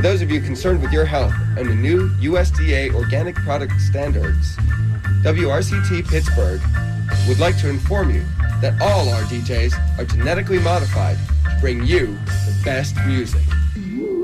those of you concerned with your health and the new USDA organic product standards, WRCT Pittsburgh would like to inform you that all our DJs are genetically modified to bring you the best music.